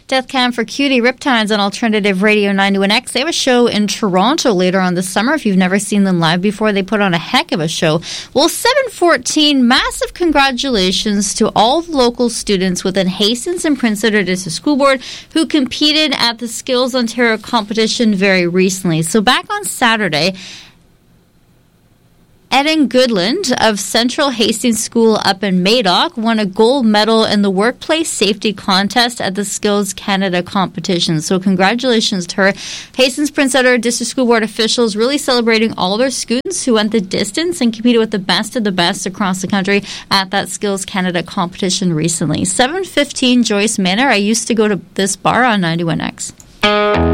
Death Cam for Cutie Riptides on Alternative Radio 91X. They have a show in Toronto later on this summer. If you've never seen them live before, they put on a heck of a show. Well, 714, massive congratulations to all the local students within Hastings and Prince Edward District School Board who competed at the Skills Ontario competition very recently. So back on Saturday, Eden Goodland of Central Hastings School up in Madoc won a gold medal in the workplace safety contest at the Skills Canada competition. So congratulations to her. Hastings Prince Edward District School Board officials really celebrating all their students who went the distance and competed with the best of the best across the country at that Skills Canada competition recently. 715 Joyce Manor. I used to go to this bar on 91X.